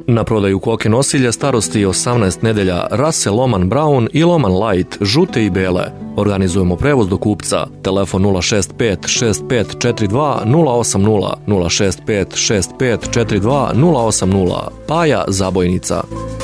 Na prodaju koke nosilje starosti 18 nedelja rase Loman Brown i Loman Light, žute i bele. Organizujemo prevoz do kupca. Telefon 065 6542 080 065 6542 080. Paja Zabojnica.